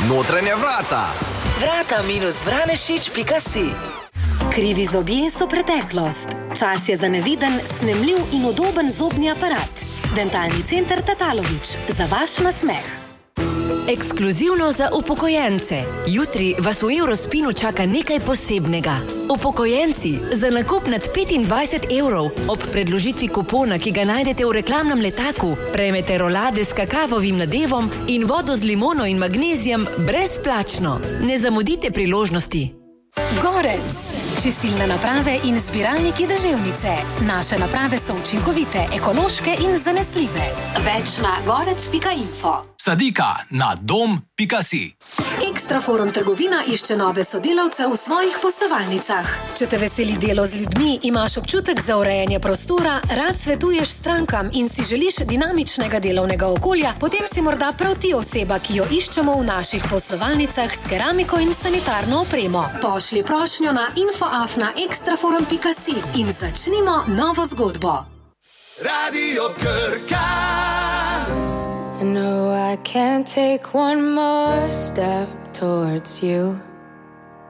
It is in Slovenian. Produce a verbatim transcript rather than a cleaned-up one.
Notranja vrata. vrata minus vranešič pika si. Krivi zobje so preteklost. Čas je za neviden, snemljiv in udoben zobni aparat. Dentalni center Tatalović. Za vaš nasmeh. Ekskluzivno za upokojence. Jutri vas v Eurospinu čaka nekaj posebnega. Upokojenci, za nakup nad petindvajset evrov ob predložitvi kupona, ki ga najdete v reklamnem letaku, prejmete rolade s kakavovim nadevom in vodo z limono in magnezijem brezplačno. Ne zamudite priložnosti. Gorec. Čistilne naprave in zbiralniki deževnice. Naše naprave so učinkovite, ekološke in zanesljive. Več na gorec pika info. Sadika na dom pika si. Ekstraforum trgovina išče nove sodelavce v svojih poslovalnicah. Če te veseli delo z ljudmi, imaš občutek za urejanje prostora, rad svetuješ strankam in si želiš dinamičnega delovnega okolja, potem si morda prav ti oseba, ki jo iščemo v naših poslovalnicah s keramiko in sanitarno opremo. Pošlji prošnjo na info afna ekstraforum pika si in začnimo novo zgodbo. Radio Krka. I know I can't take one more step towards you.